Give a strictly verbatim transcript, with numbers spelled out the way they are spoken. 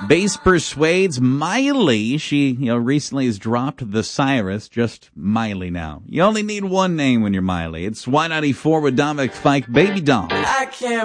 Bass persuades Miley. She, you know, recently has dropped the Cyrus, just Miley now. You only need one name when you're Miley. It's Y ninety-four with Dominic Fike, Baby Doll. I can't